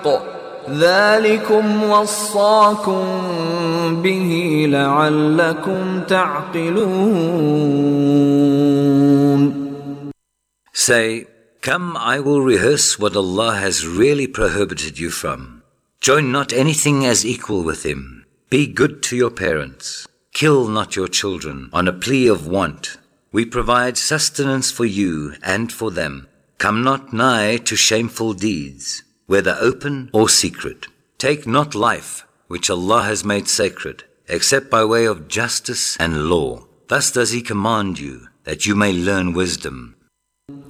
ذلكم وصاكم به لعلكم تعقلون. Say, come, I will rehearse what Allah has really prohibited you from. Join not anything as equal with Him. Be good to your parents. Kill not your children on a plea of want. We provide sustenance for you and for them. Come not nigh to shameful deeds, whether open or secret. Take not life, which Allah has made sacred, except by way of justice and law. Thus does He command you, that you may learn wisdom.